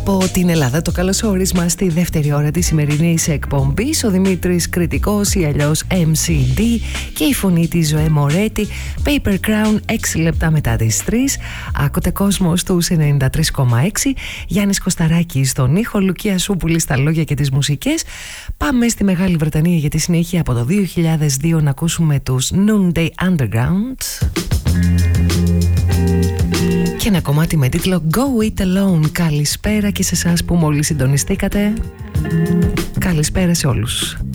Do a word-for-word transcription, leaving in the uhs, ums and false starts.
Από την Ελλάδα το καλωσόρισμα στη δεύτερη ώρα της σημερινής εκπομπής. Ο Δημήτρης Κρητικός ή αλλιώς εμ σι ντι και η φωνή της Ζωέ Μορέτη. Paper Crown, έξι λεπτά μετά τις τρεις. Άκοτε κόσμο στους ενενήντα τρία κόμμα έξι. Γιάννης Κωσταράκης στον ήχο, Λουκία Σούπουλη στα λόγια και τις μουσικές. Πάμε στη Μεγάλη Βρετανία για τη συνέχεια από το δύο χιλιάδες δύο να ακούσουμε τους Noonday Underground. Και ένα κομμάτι με τίτλο Go It Alone. Καλησπέρα και σε εσάς που μόλις συντονιστήκατε. Καλησπέρα σε όλους.